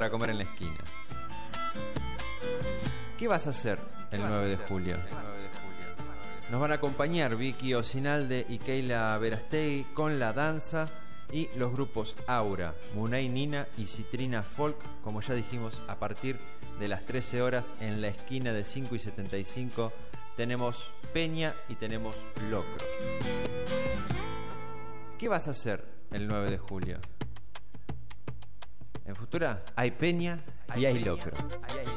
para comer en la esquina. ¿Qué vas a hacer el 9 de julio? Nos van a acompañar Vicky Osinalde y Keila Verastegui con la danza y los grupos Aura, Munay Nina y Citrina Folk, como ya dijimos, a partir de las 13 horas en la esquina de 5 y 75 tenemos Peña y tenemos Locro. ¿Qué vas a hacer el 9 de julio? En Futura hay Peña y hay Locro.